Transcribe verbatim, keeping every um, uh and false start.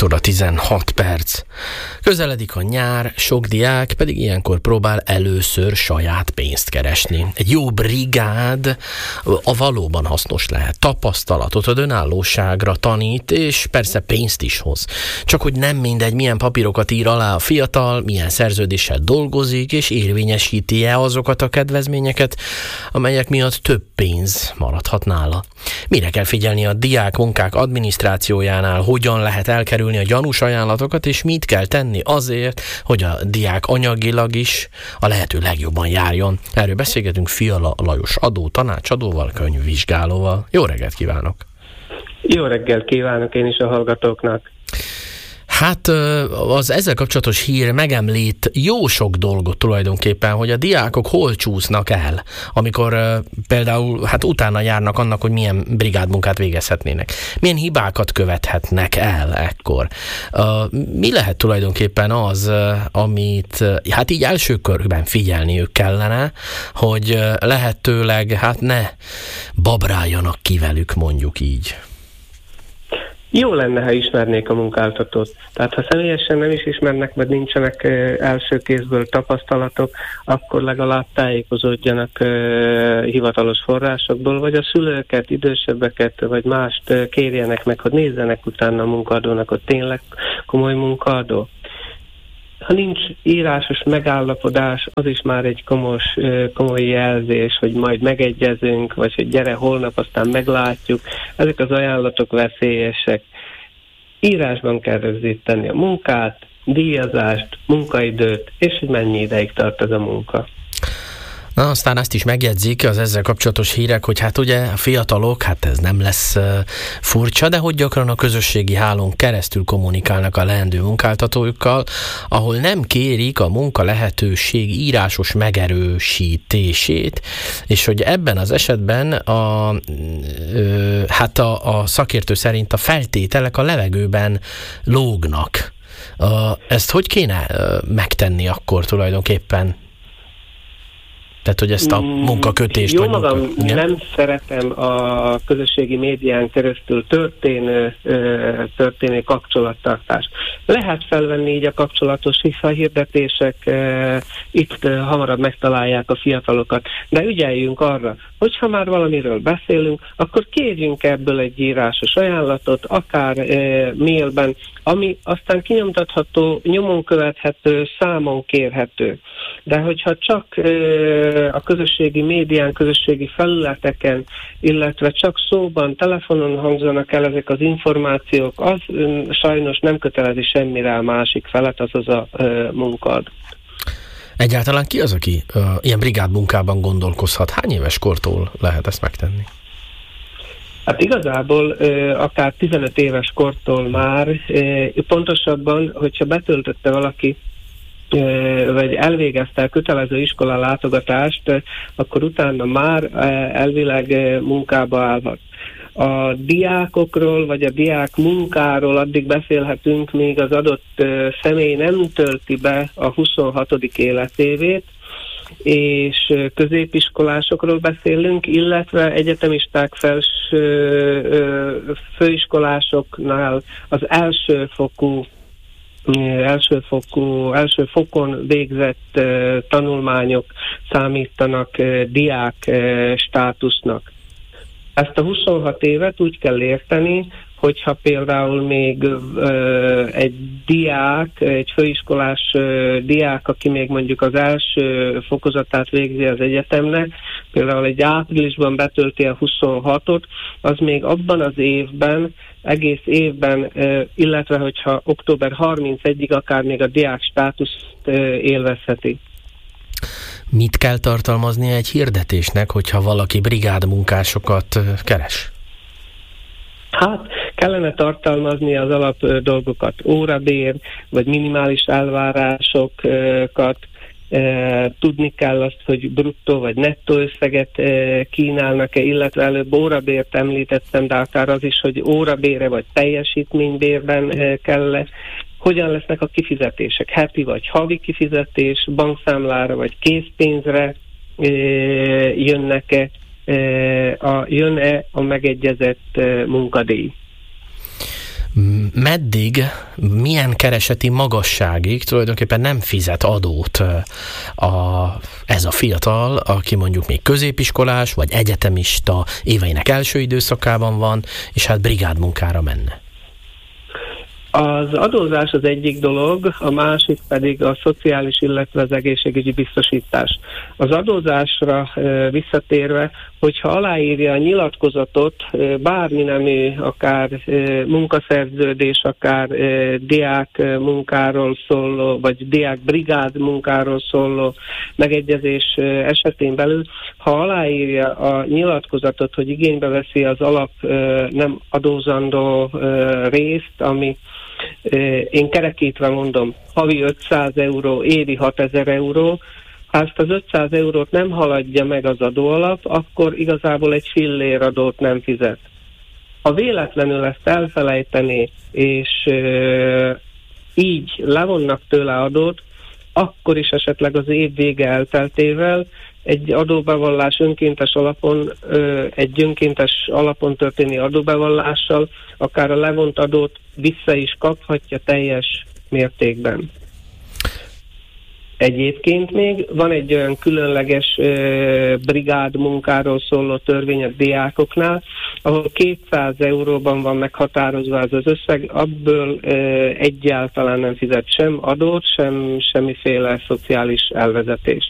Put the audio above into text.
hét óra tizenhat perc. Közeledik a nyár, sok diák pedig ilyenkor próbál először saját pénzt keresni. Egy jó brigád a valóban hasznos lehet. Tapasztalatot ad, önállóságra tanít, és persze pénzt is hoz. Csak hogy nem mindegy, milyen papírokat ír alá a fiatal, milyen szerződéssel dolgozik, és érvényesíti-e azokat a kedvezményeket, amelyek miatt több pénz maradhat nála. Mire kell figyelni a diák munkák adminisztrációjánál, hogyan lehet elkerülni a gyanús ajánlatokat, és mit kell tenni azért, hogy a diák anyagilag is a lehető legjobban járjon. Erről beszélgetünk Fiala Lajos adó tanácsadóval, könyvvizsgálóval. Jó reggelt kívánok! Jó reggelt kívánok én is a hallgatóknak! Hát az ezzel kapcsolatos hír megemlít jó sok dolgot tulajdonképpen, hogy a diákok hol csúsznak el, amikor például hát utána járnak annak, hogy milyen brigádmunkát végezhetnének. Milyen hibákat követhetnek el ekkor. Mi lehet tulajdonképpen az, amit hát így első körben figyelniük kellene, hogy lehetőleg hát ne babráljanak ki velük, mondjuk így. Jó lenne, ha ismernék a munkáltatót. Tehát ha személyesen nem is ismernek, vagy nincsenek első kézből tapasztalatok, akkor legalább tájékozódjanak hivatalos forrásokból, vagy a szülőket, idősebbeket, vagy mást kérjenek meg, hogy nézzenek utána a munkaadónak, hogy tényleg komoly munkaadó. Ha nincs írásos megállapodás, az is már egy komos, komoly jelzés, hogy majd megegyezünk, vagy hogy gyere holnap, aztán meglátjuk. Ezek az ajánlatok veszélyesek. Írásban kell rögzíteni a munkát, díjazást, munkaidőt, és hogy mennyi ideig tart ez a munka. Na, aztán azt is megjegyzik az ezzel kapcsolatos hírek, hogy hát ugye a fiatalok, hát ez nem lesz uh, furcsa, de hogy gyakran a közösségi hálón keresztül kommunikálnak a leendő munkáltatójukkal, ahol nem kérik a munka lehetőség írásos megerősítését, és hogy ebben az esetben a, ö, hát a, a szakértő szerint a feltételek a levegőben lógnak. Uh, ezt hogy kéne uh, megtenni akkor tulajdonképpen? Tehát, hogy ezt a munkakötést... Jó magam, munka... nem szeretem a közösségi médián keresztül történő, történő kapcsolattartást. Lehet felvenni így a kapcsolatos hirdetések, itt hamarabb megtalálják a fiatalokat, de ügyeljünk arra, hogyha már valamiről beszélünk, akkor kérjünk ebből egy írásos ajánlatot, akár mailben, ami aztán kinyomtatható, nyomon követhető, számon kérhető. De hogyha csak a közösségi médián, közösségi felületeken, illetve csak szóban, telefonon hangzanak el ezek az információk, az sajnos nem kötelezi semmire a másik felet, azaz a munkaadót. Egyáltalán ki az, aki uh, ilyen brigádmunkában gondolkozhat? Hány éves kortól lehet ezt megtenni? Hát igazából akár tizenöt éves kortól már, pontosabban, hogyha betöltötte valaki, vagy elvégezte a kötelező iskola látogatást, akkor utána már elvileg munkába állhat. A diákokról, vagy a diák munkáról addig beszélhetünk, míg az adott személy nem tölti be a huszonhatodik életévét, és középiskolásokról beszélünk, illetve egyetemisták, felső főiskolásoknál az elsőfokú elsőfokú, első fokon végzett uh, tanulmányok számítanak uh, diák uh, státusznak. Ezt a huszonhat évet úgy kell érteni, hogyha például még ö, egy diák, egy főiskolás ö, diák, aki még mondjuk az első fokozatát végzi az egyetemnek, például egy áprilisban betölti a huszonhatot, az még abban az évben, egész évben, ö, illetve hogyha október harmincegyedikéig akár még a diák státuszt ö, élvezheti. Mit kell tartalmaznia egy hirdetésnek, hogyha valaki brigádmunkásokat keres? Hát kellene tartalmazni az alap dolgokat, órabér, vagy minimális elvárásokat, tudni kell azt, hogy bruttó vagy nettó összeget kínálnak-e, illetve előbb órabért említettem, de akár az is, hogy órabére vagy teljesítménybérben kell. Hogyan lesznek a kifizetések? Heti vagy havi kifizetés, bankszámlára vagy készpénzre jönnek-e, a, jön-e a megegyezett munkadíj? meddig, milyen kereseti magasságig tulajdonképpen nem fizet adót a, ez a fiatal, aki mondjuk még középiskolás, vagy egyetemista éveinek első időszakában van, és hát brigádmunkára menne? Az adózás az egyik dolog, a másik pedig a szociális, illetve az egészségügyi biztosítás. Az adózásra e, visszatérve, hogyha aláírja a nyilatkozatot, e, bármi nemű, akár e, munkaszerződés, akár e, diák munkáról szóló, vagy diák brigád munkáról szóló megegyezés e, esetén belül, ha aláírja a nyilatkozatot, hogy igénybe veszi az alap e, nem adózandó e, részt, ami én kerekítve mondom, havi ötszáz euró, évi hatezer euró, ha ezt az ötszáz eurót nem haladja meg az adóalap, akkor igazából egy fillér adót nem fizet. Ha véletlenül ezt elfelejteni, és e, így levonnak tőle adót, akkor is esetleg az év vége elteltével egy adóbevallás önkéntes alapon, egy önkéntes alapon történő adóbevallással akár a levont adót vissza is kaphatja teljes mértékben. Egyébként még van egy olyan különleges brigád munkáról szóló törvény a diákoknál, ahol kétszáz euróban van meghatározva ez az összeg, abból egyáltalán nem fizet sem adót, sem semmiféle szociális elvezetést.